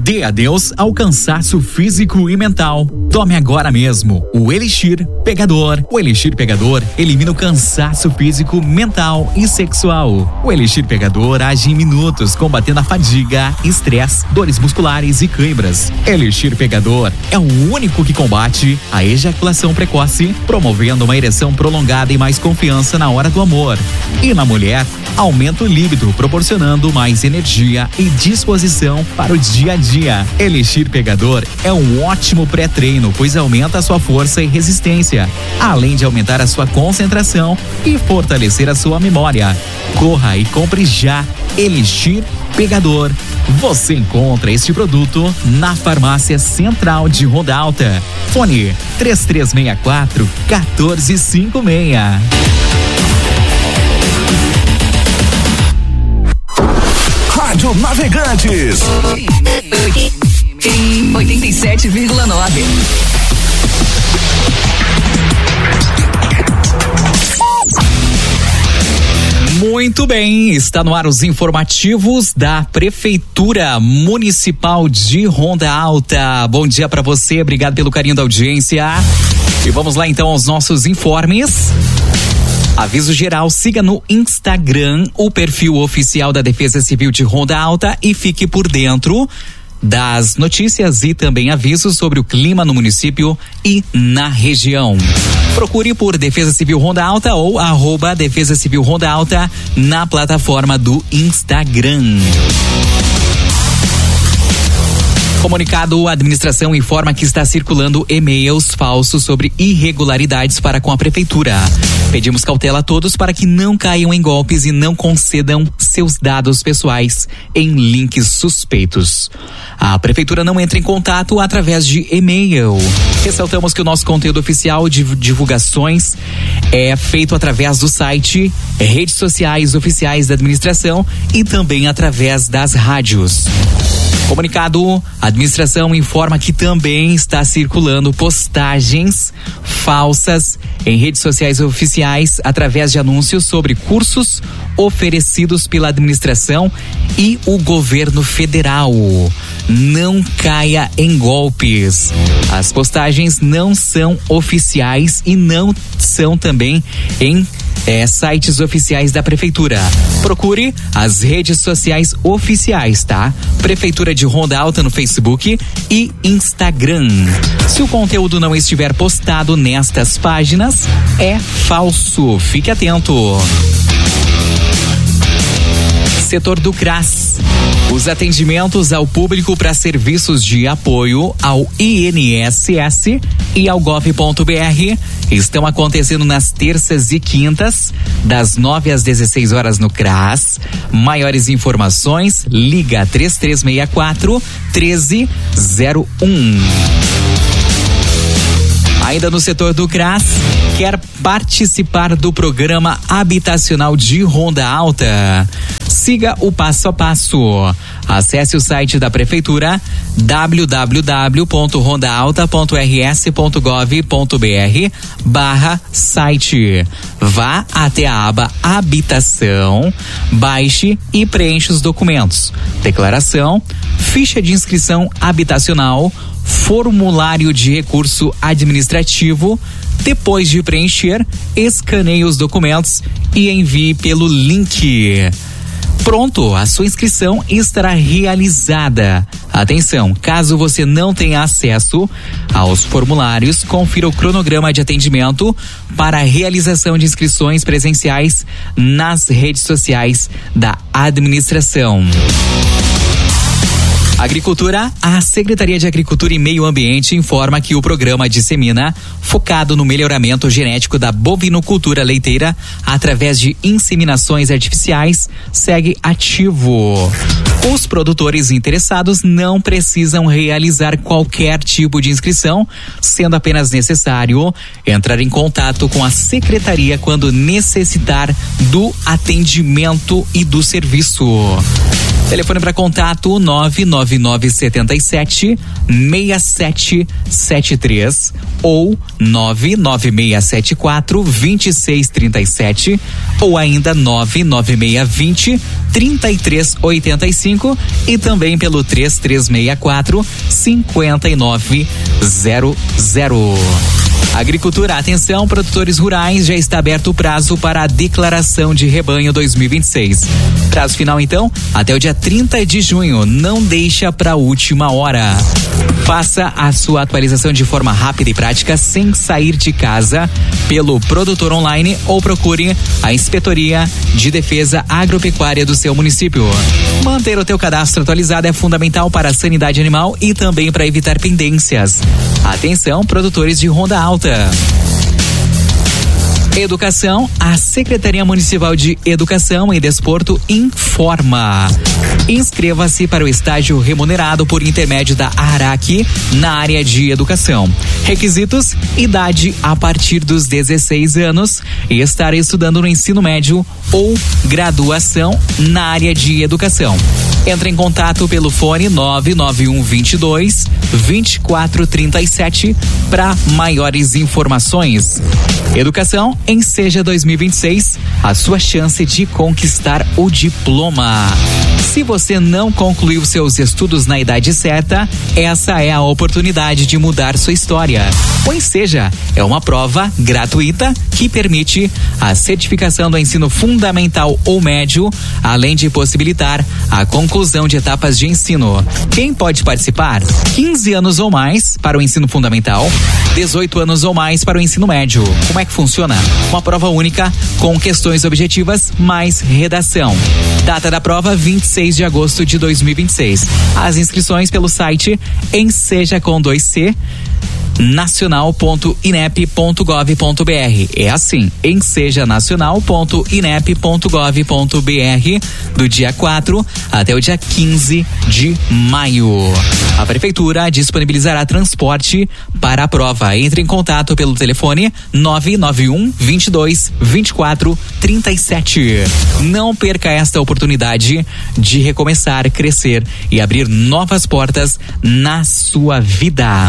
Dê a Deus ao cansaço físico e mental. Tome agora mesmo o Elixir Pegador. O Elixir Pegador elimina o cansaço físico, mental e sexual. O Elixir Pegador age em minutos, combatendo a fadiga, estresse, dores musculares e cãibras. Elixir Pegador é o único que combate a ejaculação precoce, promovendo uma ereção prolongada e mais confiança na hora do amor. E na mulher, aumenta o líbido, proporcionando mais energia e disposição para o dia a dia. Elixir Pegador é um ótimo pré-treino, pois aumenta a sua força e resistência, além de aumentar a sua concentração e fortalecer a sua memória. Corra e compre já Elixir Pegador. Você encontra este produto na Farmácia Central de Ronda Alta. Fone 3364-1456. Rádio Navegantes 87,9. Muito bem, está no ar os informativos da Prefeitura Municipal de Ronda Alta. Bom dia para você, obrigado pelo carinho da audiência. E vamos lá então aos nossos informes. Aviso geral, siga no Instagram o perfil oficial da Defesa Civil de Ronda Alta e fique por dentro das notícias e também avisos sobre o clima no município e na região. Procure por Defesa Civil Ronda Alta ou @Defesa Civil Ronda Alta na plataforma do Instagram. Comunicado, a administração informa que está circulando e-mails falsos sobre irregularidades para com a prefeitura. Pedimos cautela a todos para que não caiam em golpes e não concedam seus dados pessoais em links suspeitos. A prefeitura não entra em contato através de e-mail. Ressaltamos que o nosso conteúdo oficial de divulgações é feito através do site, redes sociais oficiais da administração e também através das rádios. Comunicado, a administração informa que também está circulando postagens falsas em redes sociais oficiais através de anúncios sobre cursos oferecidos pela administração e o governo federal. Não caia em golpes. As postagens não são oficiais e não são também em sites oficiais da prefeitura. Procure as redes sociais oficiais, tá? Prefeitura de Ronda Alta no Facebook e Instagram. Se o conteúdo não estiver postado nestas páginas, é falso. Fique atento. Setor do CRAS. Os atendimentos ao público para serviços de apoio ao INSS e ao gov.br estão acontecendo nas terças e quintas, das 9 às 16 horas no CRAS. Maiores informações, liga 3364-1301. Ainda no setor do CRAS, quer participar do programa habitacional de Ronda Alta? Siga o passo a passo. Acesse o site da prefeitura www.rondaalta.rs.gov.br/site. Vá até a aba Habitação, baixe e preencha os documentos: declaração, ficha de inscrição habitacional, formulário de recurso administrativo. Depois de preencher, escaneie os documentos e envie pelo link. Pronto, a sua inscrição estará realizada. Atenção, caso você não tenha acesso aos formulários, confira o cronograma de atendimento para a realização de inscrições presenciais nas redes sociais da administração. Agricultura, a Secretaria de Agricultura e Meio Ambiente informa que o programa dissemina, focado no melhoramento genético da bovinocultura leiteira através de inseminações artificiais, segue ativo. Os produtores interessados não precisam realizar qualquer tipo de inscrição, sendo apenas necessário entrar em contato com a Secretaria quando necessitar do atendimento e do serviço. Telefone para contato 99977-6773 ou 99674-2637 ou ainda 99620-3385 e também pelo 3364-5900. Agricultura, atenção, produtores rurais, já está aberto o prazo para a declaração de rebanho 2026. Prazo final, então, até o dia 30 de junho. Não deixa para a última hora. Faça a sua atualização de forma rápida e prática sem sair de casa pelo produtor online ou procure a Inspetoria de Defesa Agropecuária do seu município. Manter o teu cadastro atualizado é fundamental para a sanidade animal e também para evitar pendências. Atenção, produtores de Ronda Alta. Educação, a Secretaria Municipal de Educação e Desporto informa. Inscreva-se para o estágio remunerado por intermédio da ARAC na área de educação. Requisitos: idade a partir dos 16 anos e estar estudando no ensino médio ou graduação na área de educação. Entre em contato pelo fone 99122-2437 para maiores informações. Educação em Seja 2026, a sua chance de conquistar o diploma. Se você não concluiu seus estudos na idade certa, essa é a oportunidade de mudar sua história. O Enseja é uma prova gratuita que permite a certificação do ensino fundamental ou médio, além de possibilitar a conclusão de etapas de ensino. Quem pode participar? 15 anos ou mais para o ensino fundamental, 18 anos ou mais para o ensino médio. Como é que funciona? Uma prova única com questões objetivas mais redação. Data da prova: 26 de agosto de 2026. As inscrições pelo site Enseja com 2C nacional.inep.gov.br. É assim, ensejanacional.inep.gov.br, do dia 4 até o dia 15 de maio. A Prefeitura disponibilizará transporte para a prova. Entre em contato pelo telefone 991 22 24 37. Não perca esta oportunidade de recomeçar, crescer e abrir novas portas na sua vida.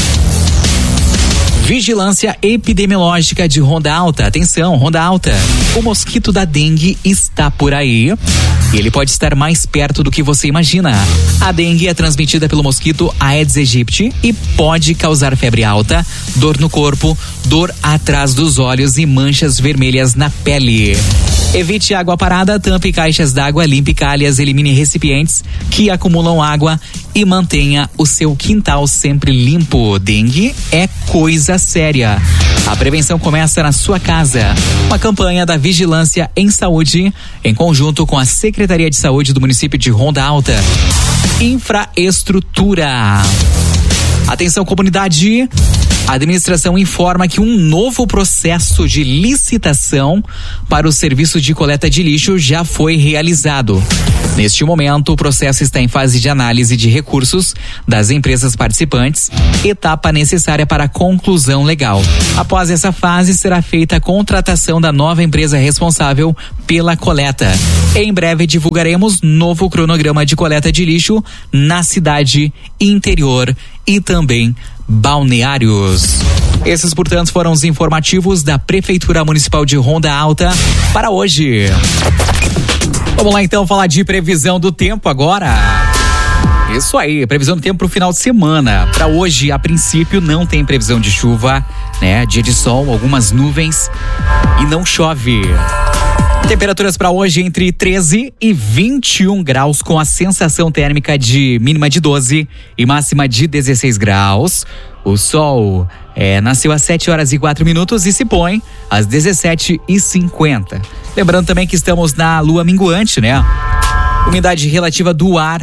Vigilância epidemiológica de Ronda Alta. Atenção, Ronda Alta. O mosquito da dengue está por aí. Ele pode estar mais perto do que você imagina. A dengue é transmitida pelo mosquito Aedes aegypti e pode causar febre alta, dor no corpo, dor atrás dos olhos e manchas vermelhas na pele. Evite água parada, tampe caixas d'água, limpe calhas, elimine recipientes que acumulam água e mantenha o seu quintal sempre limpo. Dengue é coisa séria. A prevenção começa na sua casa. Uma campanha da Vigilância em Saúde, em conjunto com a Secretaria de Saúde do município de Ronda Alta. Infraestrutura. Atenção, comunidade. A administração informa que um novo processo de licitação para o serviço de coleta de lixo já foi realizado. Neste momento, o processo está em fase de análise de recursos das empresas participantes, etapa necessária para a conclusão legal. Após essa fase, será feita a contratação da nova empresa responsável pela coleta. Em breve divulgaremos novo cronograma de coleta de lixo na cidade, interior e também balneários. Esses, portanto, foram os informativos da Prefeitura Municipal de Ronda Alta para hoje. Vamos lá então falar de previsão do tempo agora. Isso aí, previsão do tempo para o final de semana. Para hoje, a princípio, não tem previsão de chuva, né? Dia de sol, algumas nuvens e não chove. Temperaturas para hoje entre 13 e 21 graus, com a sensação térmica de mínima de 12 e máxima de 16 graus. O sol nasceu às 7 horas e 4 minutos e se põe às 17h50. Lembrando também que estamos na lua minguante, né? Umidade relativa do ar,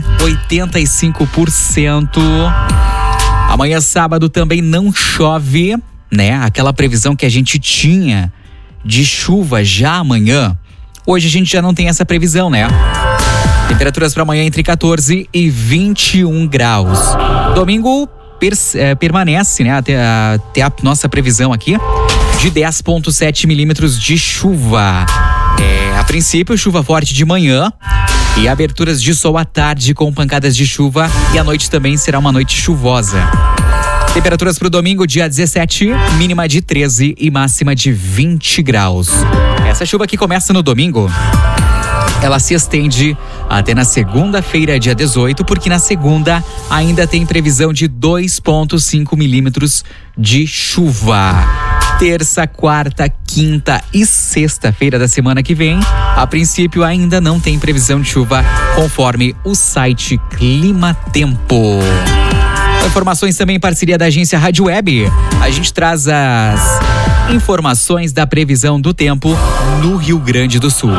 85%. Amanhã, sábado, também não chove, né? Aquela previsão que a gente tinha de chuva já amanhã. Hoje a gente já não tem essa previsão, né? Temperaturas para amanhã entre 14 e 21 graus. Domingo permanece, né? Até a nossa previsão aqui de 10,7 milímetros de chuva. A princípio, chuva forte de manhã E aberturas de sol à tarde com pancadas de chuva e à noite também será uma noite chuvosa. Temperaturas para o domingo, dia 17, mínima de 13 e máxima de 20 graus. Essa chuva que começa no domingo, ela se estende até na segunda-feira, dia 18, porque na segunda ainda tem previsão de 2,5 milímetros de chuva. Terça, quarta, quinta e sexta-feira da semana que vem, a princípio ainda não tem previsão de chuva, conforme o site Clima Tempo. Informações também em parceria da agência Rádio Web. A gente traz as informações da previsão do tempo no Rio Grande do Sul.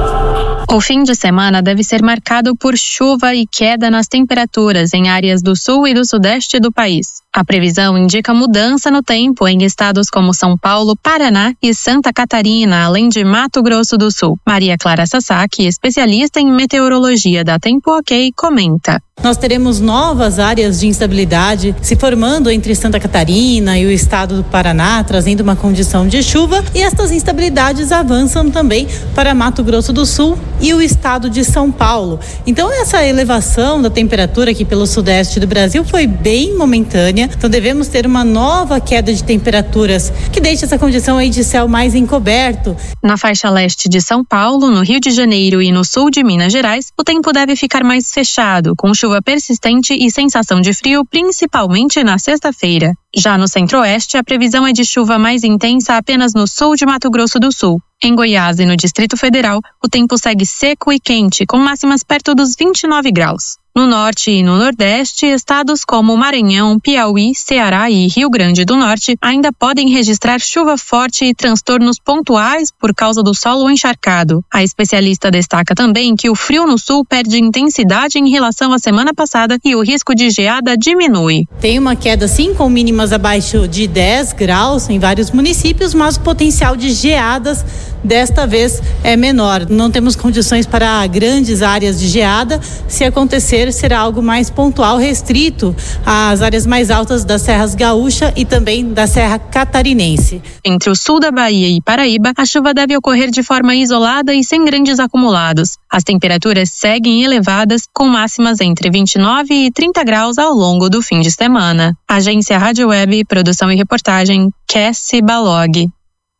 O fim de semana deve ser marcado por chuva e queda nas temperaturas em áreas do sul e do sudeste do país. A previsão indica mudança no tempo em estados como São Paulo, Paraná e Santa Catarina, além de Mato Grosso do Sul. Maria Clara Sasaki, especialista em meteorologia da Tempo OK, comenta. Nós teremos novas áreas de instabilidade se formando entre Santa Catarina e o estado do Paraná, trazendo uma condição de chuva, e estas instabilidades avançam também para Mato Grosso do Sul e o estado de São Paulo. Então essa elevação da temperatura aqui pelo sudeste do Brasil foi bem momentânea, então devemos ter uma nova queda de temperaturas que deixa essa condição aí de céu mais encoberto. Na faixa leste de São Paulo, no Rio de Janeiro e no sul de Minas Gerais, o tempo deve ficar mais fechado, com chuva persistente e sensação de frio, principalmente na sexta-feira. Já no centro-oeste, a previsão é de chuva mais intensa apenas no sul de Mato Grosso do Sul. Em Goiás e no Distrito Federal, o tempo segue seco e quente, com máximas perto dos 29 graus. No norte e no nordeste, estados como Maranhão, Piauí, Ceará e Rio Grande do Norte ainda podem registrar chuva forte e transtornos pontuais por causa do solo encharcado. A especialista destaca também que o frio no sul perde intensidade em relação à semana passada e o risco de geada diminui. Tem uma queda sim, com mínimas abaixo de 10 graus em vários municípios, mas o potencial de geadas desta vez é menor. Não temos condições para grandes áreas de geada. Se acontecer, será algo mais pontual, restrito às áreas mais altas das Serras Gaúcha e também da Serra Catarinense. Entre o sul da Bahia e Paraíba, a chuva deve ocorrer de forma isolada e sem grandes acumulados. As temperaturas seguem elevadas, com máximas entre 29 e 30 graus ao longo do fim de semana. Agência Rádio Web, produção e reportagem, Cassie Balog.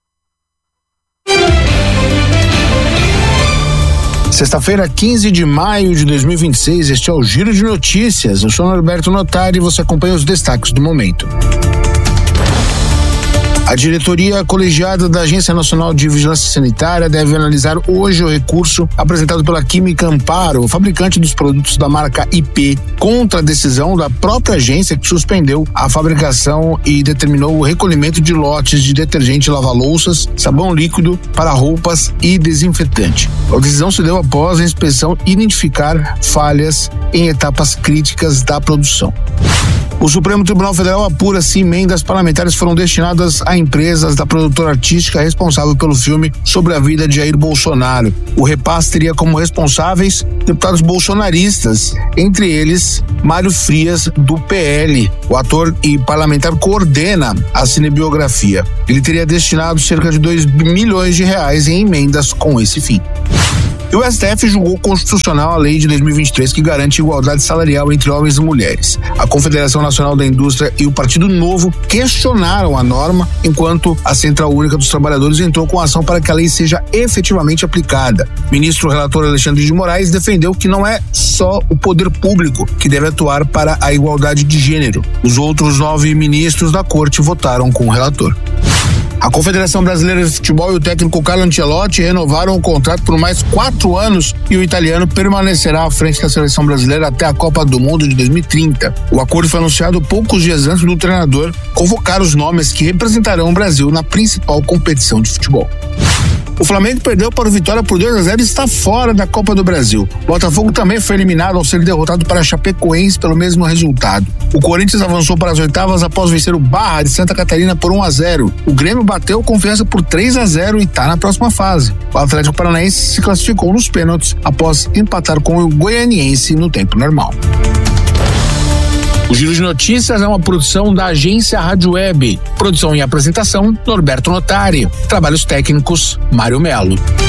Sexta-feira, 15 de maio de 2026, este é o Giro de Notícias. Eu sou Norberto Notari e você acompanha os destaques do momento. A diretoria colegiada da Agência Nacional de Vigilância Sanitária deve analisar hoje o recurso apresentado pela Química Amparo, o fabricante dos produtos da marca IP, contra a decisão da própria agência que suspendeu a fabricação e determinou o recolhimento de lotes de detergente lava-louças, sabão líquido para roupas e desinfetante. A decisão se deu após a inspeção identificar falhas em etapas críticas da produção. O Supremo Tribunal Federal apura se emendas parlamentares foram destinadas a empresas da produtora artística responsável pelo filme sobre a vida de Jair Bolsonaro. O repasse teria como responsáveis deputados bolsonaristas, entre eles Mário Frias, do PL. O ator e parlamentar coordena a cinebiografia. Ele teria destinado cerca de R$2 milhões em emendas com esse fim. E o STF julgou constitucional a lei de 2023 que garante igualdade salarial entre homens e mulheres. A Confederação Nacional da Indústria e o Partido Novo questionaram a norma, enquanto a Central Única dos Trabalhadores entrou com ação para que a lei seja efetivamente aplicada. O ministro relator Alexandre de Moraes defendeu que não é só o poder público que deve atuar para a igualdade de gênero. Os outros 9 ministros da corte votaram com o relator. A Confederação Brasileira de Futebol e o técnico Carlo Ancelotti renovaram o contrato por mais 4 anos e o italiano permanecerá à frente da seleção brasileira até a Copa do Mundo de 2030. O acordo foi anunciado poucos dias antes do treinador convocar os nomes que representarão o Brasil na principal competição de futebol. O Flamengo perdeu para o Vitória por 2-0 e está fora da Copa do Brasil. O Botafogo também foi eliminado ao ser derrotado para a Chapecoense pelo mesmo resultado. O Corinthians avançou para as oitavas após vencer o Barra de Santa Catarina por 1-0. O Grêmio bateu Confiança por 3-0 e está na próxima fase. O Atlético Paranaense se classificou nos pênaltis após empatar com o Goianiense no tempo normal. O Giro de Notícias é uma produção da agência Rádio Web. Produção e apresentação, Norberto Notari. Trabalhos técnicos, Mário Melo.